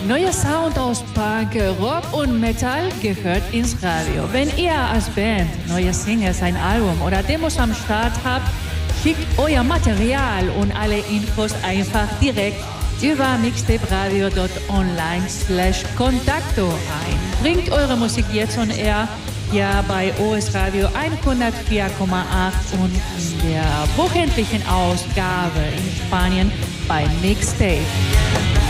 Neuer Sound aus Punk, Rock und Metal gehört ins Radio. Wenn ihr als Band, neue Singles, ein Album oder Demos am Start habt, schickt euer Material und alle Infos einfach direkt über mixtaperadio.online/contacto ein. Bringt eure Musik jetzt on air hier bei OS Radio 104,8 und in der wöchentlichen Ausgabe in Spanien bei Mixtape.